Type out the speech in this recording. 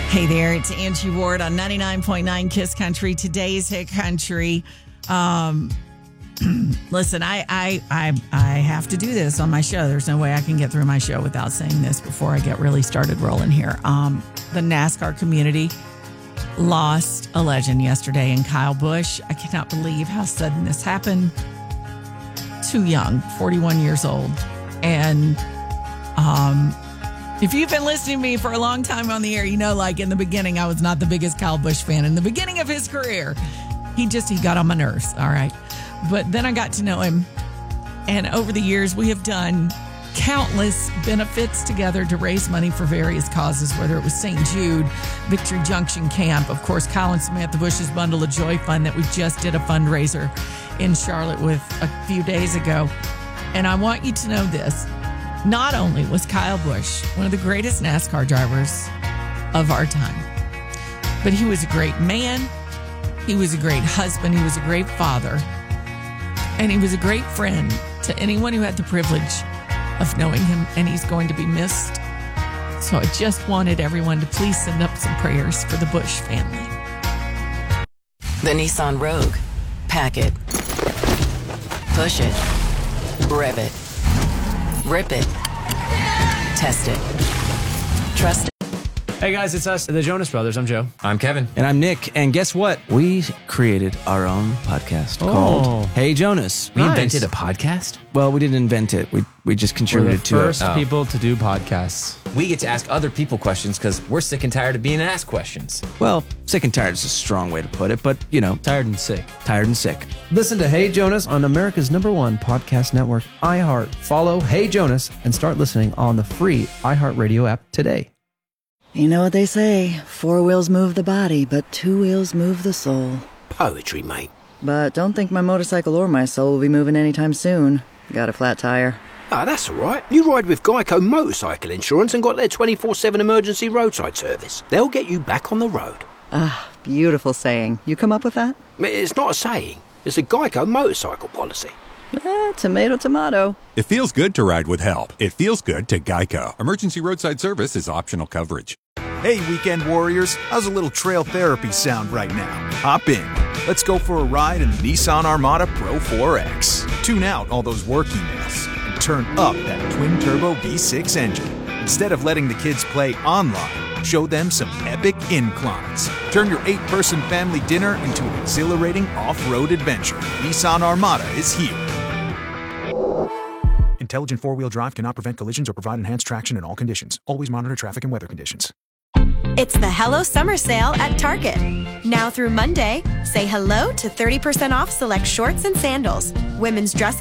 Hey there, it's Angie Ward on 99.9 Kiss Country, today's hit country. Listen, I have to do this on my show. There's no way I can get through my show without saying this before I get really started rolling here. The NASCAR community lost a legend yesterday in Kyle Busch. I cannot believe how sudden this happened. Too young, 41 years old. And if you've been listening to me for a long time on the air, you know, like in the beginning, I was not the biggest Kyle Busch fan. In the beginning of his career, he got on my nerves, all right? But then I got to know him. And over the years, we have done countless benefits together to raise money for various causes, whether it was St. Jude, Victory Junction Camp, of course, Kyle and Samantha Bush's Bundle of Joy Fund that we just did a fundraiser in Charlotte with a few days ago. And I want you to know this. Not only was Kyle Busch one of the greatest NASCAR drivers of our time, but he was a great man, he was a great husband, he was a great father, and he was a great friend to anyone who had the privilege of knowing him, and he's going to be missed. So I just wanted everyone to please send up some prayers for the Busch family. The Nissan Rogue. Pack it. Push it. Rev it. Rip it. Test it. Trust it. Hey guys, it's us, the Jonas Brothers. I'm Joe. I'm Kevin. And I'm Nick. And guess what? We created our own podcast called Hey Jonas. We invented a podcast? Well, we didn't invent it. We just contributed to it. We're the first people to do podcasts. We get to ask other people questions because we're sick and tired of being asked questions. Well, sick and tired is a strong way to put it, but, you know. Tired and sick. Tired and sick. Listen to Hey Jonas on America's #1 podcast network, iHeart. Follow Hey Jonas and start listening on the free iHeartRadio app today. You know what they say, 4 wheels move the body, but 2 wheels move the soul. Poetry, mate. But don't think my motorcycle or my soul will be moving anytime soon. Got a flat tire. Ah, that's all right. You ride with Geico Motorcycle Insurance and got their 24/7 emergency roadside service. They'll get you back on the road. Ah, beautiful saying. You come up with that? It's not a saying. It's a Geico motorcycle policy. Tomato, tomato. It feels good to ride with help. It feels good to Geico. Emergency roadside service is optional coverage. Hey, weekend warriors, how's a little trail therapy sound right now? Hop in. Let's go for a ride in the Nissan Armada Pro 4X. Tune out all those work emails and turn up that twin-turbo V6 engine. Instead of letting the kids play online, show them some epic inclines. Turn your 8-person family dinner into an exhilarating off-road adventure. Nissan Armada is here. Intelligent four-wheel drive cannot prevent collisions or provide enhanced traction in all conditions. Always monitor traffic and weather conditions. It's the Hello Summer Sale at Target. Now through Monday, say hello to 30% off select shorts and sandals, women's dresses,